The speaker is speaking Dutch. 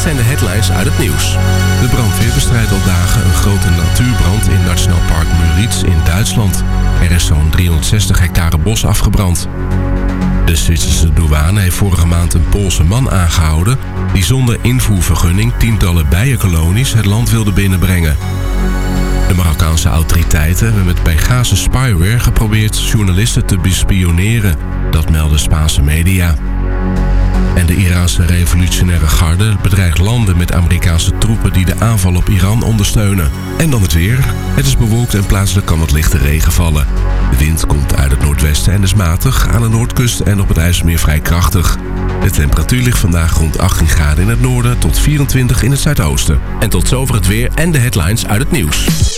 zijn de headlines uit het nieuws. De brandweer bestrijdt al dagen een grote natuurbrand in Nationaal Park Müritz in Duitsland. Er is zo'n 360 hectare bos afgebrand. De Zwitserse douane heeft vorige maand een Poolse man aangehouden die zonder invoervergunning tientallen bijenkolonies het land wilde binnenbrengen. De Marokkaanse autoriteiten hebben met Pegasus spyware geprobeerd journalisten te bespioneren. Dat melden Spaanse media. En de Iraanse revolutionaire garde bedreigt landen met Amerikaanse troepen die de aanval op Iran ondersteunen. En dan het weer. Het is bewolkt en plaatselijk kan wat lichte regen vallen. De wind komt uit het noordwesten en is matig, aan de noordkust en op het IJsselmeer vrij krachtig. De temperatuur ligt vandaag rond 18 graden in het noorden tot 24 in het zuidoosten. En tot zover het weer en de headlines uit het nieuws.